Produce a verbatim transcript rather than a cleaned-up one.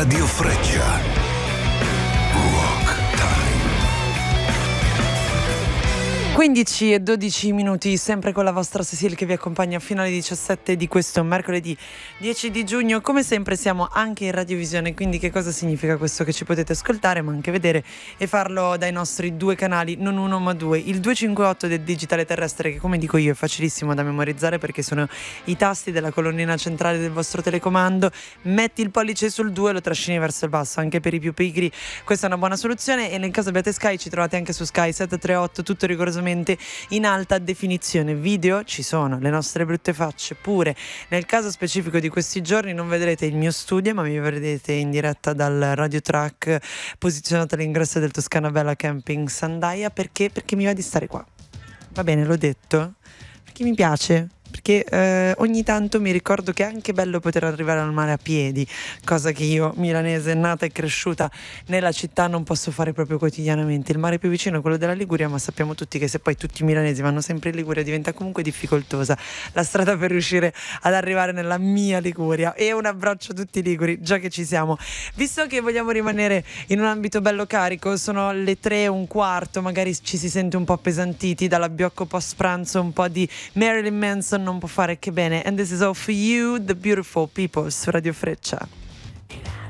Radio Freccia. Rock Time. quindici e dodici minuti, sempre con la vostra Cecil che vi accompagna fino alle diciassette di questo mercoledì dieci di giugno. Come sempre siamo anche in radiovisione, quindi che cosa significa questo? Che ci potete ascoltare ma anche vedere, e farlo dai nostri due canali, non uno ma due. Il duecentocinquantotto del digitale terrestre, che come dico io è facilissimo da memorizzare perché sono i tasti della colonnina centrale del vostro telecomando. Metti il pollice sul due e lo trascini verso il basso, anche per i più pigri questa è una buona soluzione. E nel caso abbiate Sky ci trovate anche su Sky sette tre otto, tutto rigorosamente in alta definizione. Video ci sono, le nostre brutte facce pure. Nel caso specifico di questi giorni non vedrete il mio studio, ma mi vedrete in diretta dal Radio Track posizionato all'ingresso del Toscana Bella Camping Sandaia. Perché? Perché mi va di stare qua. Va bene, l'ho detto. Perché mi piace. Perché eh, ogni tanto mi ricordo che è anche bello poter arrivare al mare a piedi, cosa che io, milanese, nata e cresciuta nella città, non posso fare proprio quotidianamente. Il mare più vicino è quello della Liguria, ma sappiamo tutti che se poi tutti i milanesi vanno sempre in Liguria diventa comunque difficoltosa la strada per riuscire ad arrivare nella mia Liguria. E un abbraccio a tutti i liguri, già che ci siamo. Visto che vogliamo rimanere in un ambito bello carico, sono le tre e un quarto, magari ci si sente un po' appesantiti dall'abbiocco post pranzo, un po' di Marilyn Manson non può fare che bene. And this is all for you, the beautiful people, su Radio Freccia.